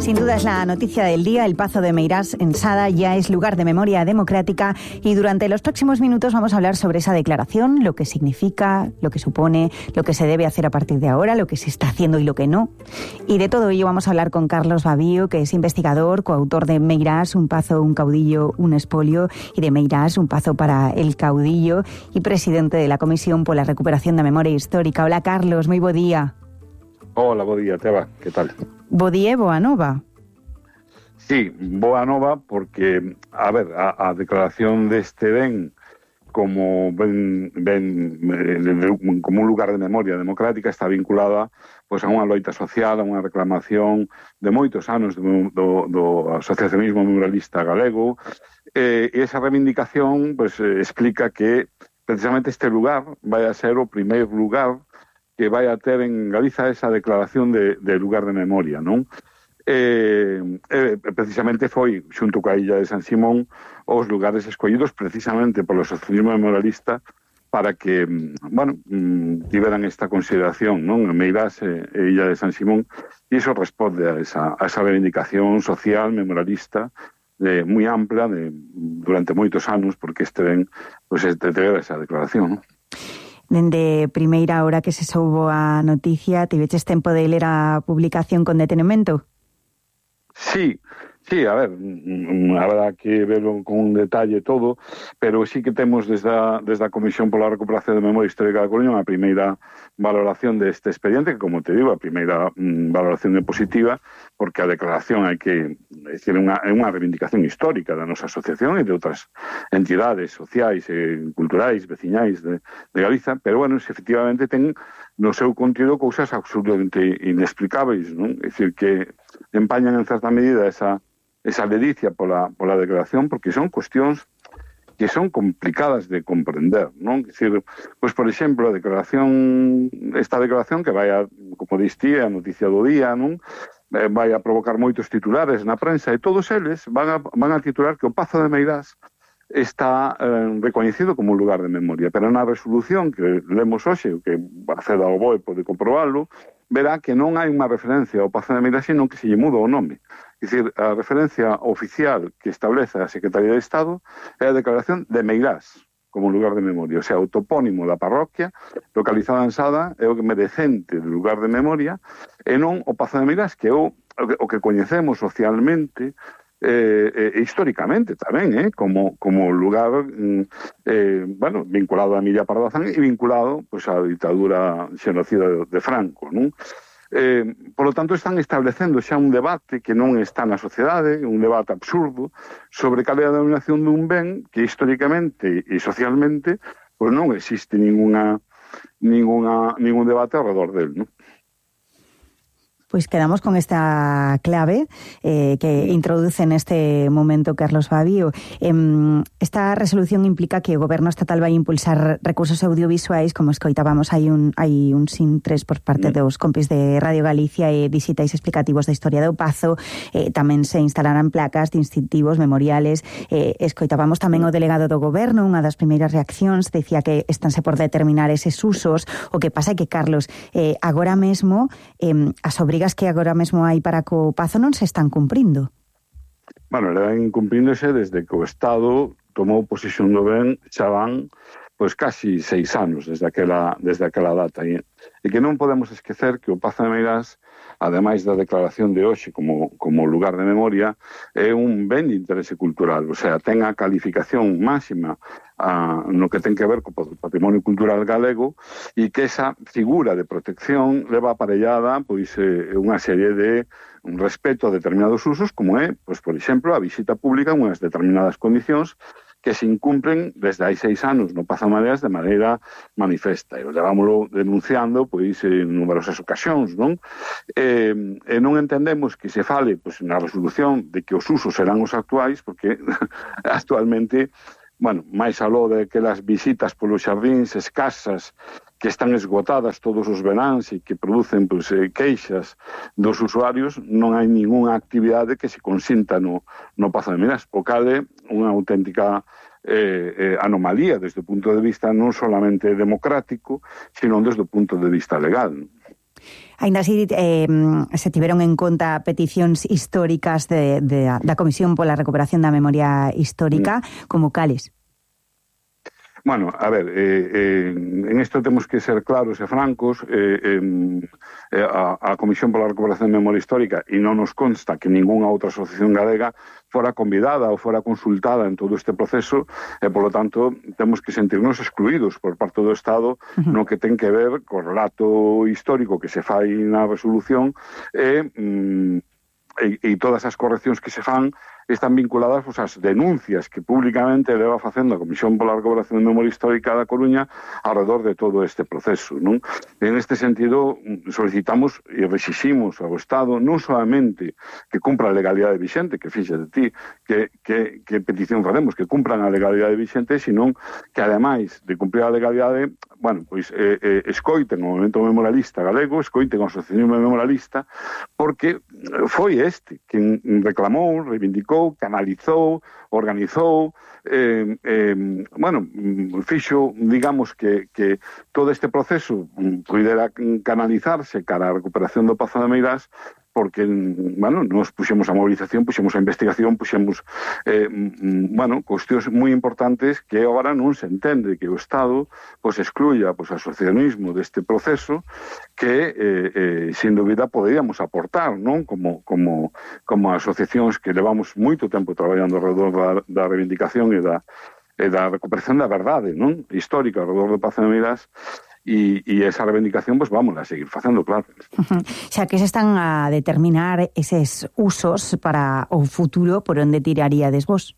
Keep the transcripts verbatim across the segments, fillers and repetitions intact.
Sin duda es la noticia del día. El Pazo de Meirás en Sada ya es lugar de memoria democrática y durante los próximos minutos vamos a hablar sobre esa declaración, lo que significa, lo que supone, lo que se debe hacer a partir de ahora, lo que se está haciendo y lo que no. Y de todo ello vamos a hablar con Carlos Babío, que es investigador, coautor de Meirás, un pazo, un caudillo, un expolio, y de Meirás, un pazo para el caudillo, y presidente de la Comisión por la Recuperación da Memoria Histórica. Hola, Carlos, moi bo día. Hola, bo día, Teba, que tal? Bo día e boa nova. Sí, boa nova porque, a ver, a, a declaración deste ben como ben, ben eh, como un lugar de memoria democrática está vinculada pois, a unha loita social, a unha reclamación de moitos anos do, do, do asociacionismo memorialista galego, eh, e esa reivindicación pois, eh, explica que precisamente este lugar vai a ser o primeiro lugar que vai a ter en Galiza esa declaración de, de lugar de memoria, non? Eh, eh, precisamente foi, xunto coa illa de San Simón, os lugares escollidos precisamente polo asociacionismo memorialista para que, bueno, tiveran esta consideración, non? Meirás e, e illa de San Simón, e iso responde a esa, a esa reivindicación social, memorialista, de, moi ampla, de, durante moitos anos, porque este ben, pues, este, te esa declaración, non? Dende primeira hora que se soubo a noticia, tiveches tempo de ler a publicación con detenimento? Sí, sí, a ver, habrá que verlo con un detalle todo, pero sí que temos desde a, desde a Comisión pola Recuperación de Memoria Histórica da Coruña a primeira valoración deste expediente, que, como te digo, a primeira mm, valoración é positiva, porque a declaración hai que decir, unha, é unha reivindicación histórica da nosa asociación e de outras entidades sociais e culturais, veciñais de, de Galiza, pero, bueno, se efectivamente ten no seu contido cousas absolutamente inexplicáveis, non? É dicir, que empañan en certa medida esa, esa ledicia pola, pola declaración, porque son cuestións que son complicadas de comprender, non? É dicir, pois, por exemplo, a declaración, esta declaración que vai a, como diste, a noticia do día, non? Eh, vai a provocar moitos titulares na prensa, e todos eles van a, van a titular que o Pazo de Meirás está eh, recoñecido como un lugar de memoria, pero na resolución que lemos hoxe, que acceda ao B O E pode comprobarlo, verá que non hai unha referencia ao Pazo de Meirás, sino que se lle muda o nome. É dicir, a referencia oficial que establece a Secretaría de Estado é a declaración de Meirás como un lugar de memoria, o sea, o topónimo da parroquia localizada en Sada é o que merecente de lugar de memoria e non o Pazo de Meirás, que é o, o que coñecemos socialmente Eh, eh, históricamente tamén, eh, como, como lugar eh, bueno, vinculado a Emilia Pardazán e vinculado pues, á ditadura xenocida de, de Franco, non? Eh, por lo tanto, están establecendo xa un debate que non está na sociedade, un debate absurdo, sobre cal é a denominación dun ben que históricamente e socialmente pues, non existe ninguna, ninguna, ningún debate alrededor del, non? Pois quedamos con esta clave eh, que introduce neste momento Carlos Babío. Eh, esta resolución implica que o Goberno estatal vai impulsar recursos audiovisuais, como escoitábamos, hai un, hai un sin tres por parte dos compis de Radio Galicia e dixitais explicativos da historia do Pazo. Eh, tamén se instalarán placas distintivos, memoriales. Eh, escoitábamos tamén o delegado do Goberno, unha das primeiras reaccións, decía que estanse por determinar eses usos. O que pasa é que, Carlos, eh, agora mesmo eh, as obrigas que agora mesmo hai para co Pazo non se están cumprindo. Bueno, levan cumpríndose desde que o Estado tomou posesión do ben, xa van pois casi seis anos desde aquela, desde aquela data. E, e que non podemos esquecer que o Pazo de Meirás, ademais da declaración de hoxe como, como lugar de memoria, é un ben de interese cultural, o sea, ten a calificación máxima a, no que ten que ver co patrimonio cultural galego, e que esa figura de protección leva aparellada pois, eh, unha serie de un respeto a determinados usos, como é, pois, por exemplo, a visita pública en unhas determinadas condicións que se incumpren desde hai seis anos no Pazo de Meirás de maneira manifesta. E levámoslo denunciando pois, en numerosas ocasións, non? E, e non entendemos que se fale pois, na resolución de que os usos serán os actuais, porque actualmente, bueno, máis aló de que las visitas polos xardíns escasas que están esgotadas todos os veráns e que producen pues, eh, queixas dos usuarios, non hai ningunha actividade que se consinta no, no Pazo de Meirás, o cal é unha auténtica eh, eh, anomalía desde o punto de vista non solamente democrático, sino desde o punto de vista legal. Ainda así, eh, se tiveron en conta peticións históricas de, de, da Comisión pola Recuperación da Memoria Histórica, como cales? Bueno, a ver, eh, eh, en isto temos que ser claros e francos. Eh, eh, a, a Comisión pola Recuperación de Memoria Histórica, e non nos consta que ningunha outra asociación galega fora convidada ou fora consultada en todo este proceso, e, polo tanto, temos que sentirnos excluídos por parte do Estado no que ten que ver co relato histórico que se fai na resolución e, mm, e, e todas as correccións que se fan están vinculadas pues, ás denuncias que públicamente leva facendo a Comisión pola Recuperación de Memoria Histórica da Coruña alrededor de todo este proceso, non? En este sentido, solicitamos e exiximos ao Estado non solamente que cumpra a legalidade vixente, que fíxate ti, que, que, que petición facemos, que cumpran a legalidade vixente, senón que, ademais de cumprir a legalidade, bueno, pois eh, eh, escoiten o movimento memorialista galego, escoiten o asociacionismo memorialista, porque foi este quen reclamou, reivindicou, canalizou, organizou, eh, eh, bueno, fixo, digamos, que, que todo este proceso pudera canalizarse cara a recuperación do Pazo de Meirás, porque, bueno, nos puxemos a movilización, puxemos a investigación, puxemos, eh, bueno, cuestións moi importantes que agora non se entende que o Estado pues, excluya pues, o asociacionismo deste proceso que, eh, eh, sin dúbida, poderíamos aportar, non? Como, como, como asociacións que levamos moito tempo traballando alrededor da, da reivindicación e da, e da recuperación da verdade, non? Histórica alrededor do Pazo de Meirás. E, e esa reivindicación, pues vamos a seguir facendo, claro. Uh-huh. Xa que se están a determinar eses usos para o futuro, por onde tiraríades vos?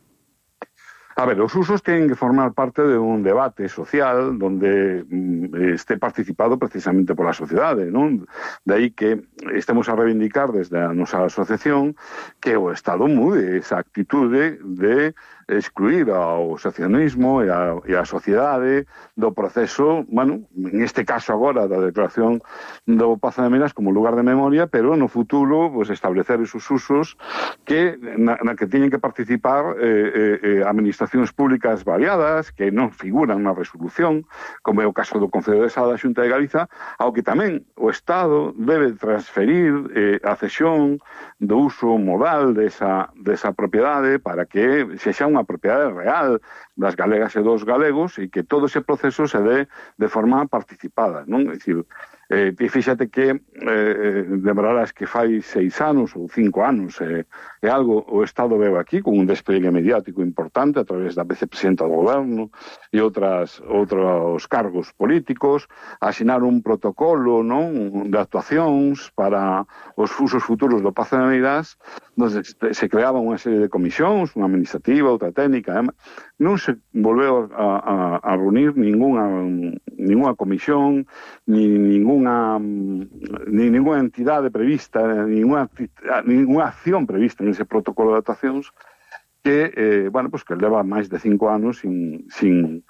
A ver, os usos tienen que formar parte de un debate social donde mm, esté participado precisamente pola sociedade, non? De aí que estemos a reivindicar desde a nosa asociación que o Estado mude esa actitude de excluir ao asociacionismo e a, e a sociedade do proceso, bueno, en este caso agora da declaración do Pazo de Meirás como lugar de memoria, pero no futuro pues, establecer esos usos que na, na que tiñen que participar eh, eh, administracións públicas variadas que non figuran na resolución, como é o caso do Concello de Sá da Xunta de Galiza, ao que tamén o Estado debe transferir eh, a cesión do uso modal desa, desa propiedade para que sexa unha propiedade real das galegas e dos galegos e que todo ese proceso se dé de forma participada, non? É dicir, eh, fíxate que eh, lembrarás que fai seis anos ou cinco anos eh, é algo o Estado veu aquí con un despliegue mediático importante a través da vicepresidenta do goberno e outras outros cargos políticos, asinar un protocolo, non, de actuacións para os usos futuros do Pazo de Meirás, onde se creaba unha serie de comisións, unha administrativa, outra técnica, eh? Non se volveu a, a, a reunir ninguna, ninguna comisión, ni ninguna, ni ninguna entidade prevista, ninguna, ninguna acción prevista en ese protocolo de actuacións que, eh, bueno, pues que leva máis de cinco anos sin, sin,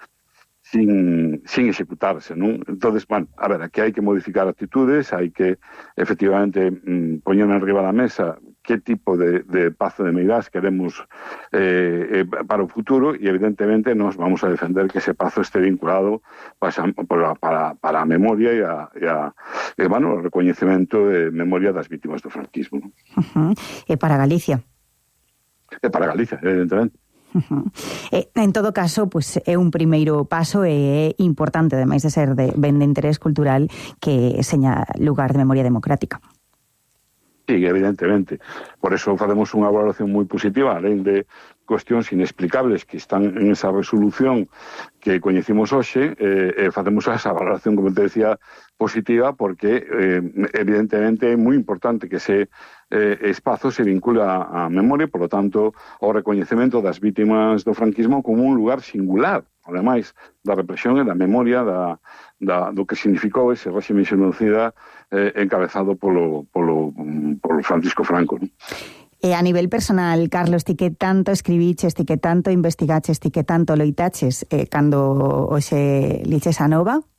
sin, sin executarse, non? Entonces, bueno, a ver, aquí hai que modificar actitudes, hai que, efectivamente, mm, poñer en riba da mesa que tipo de, de Pazo de Meirás queremos eh, eh, para o futuro e, evidentemente, nos vamos a defender que ese Pazo esté vinculado para, para, para a memoria e, a, e, a, e bueno, o recoñecemento de memoria das vítimas do franquismo. Uh-huh. E para Galicia? E para Galicia, evidentemente. Uh-huh. E, en todo caso, pues, é un primeiro paso e é importante, ademais de ser de ben de interés cultural, que seña lugar de memoria democrática. Sí, evidentemente. Por eso facemos unha valoración moi positiva, alén de cuestións inexplicables que están en esa resolución que coñecimos hoxe, eh, eh, facemos esa valoración, como te decía, positiva, porque eh, evidentemente é moi importante que ese eh, espazo se vincula a memoria, por lo tanto, ao recoñecemento das vítimas do franquismo como un lugar singular, ademais da represión e da memoria da, da, do que significou ese réxime xenocida eh, encabezado polo, polo, polo Francisco Franco, ¿no? E a nivel personal, Carlos, ti que tanto escribiches, ti que tanto investigaches, ti que tanto loitaches eh, cando hoxe liches a nova,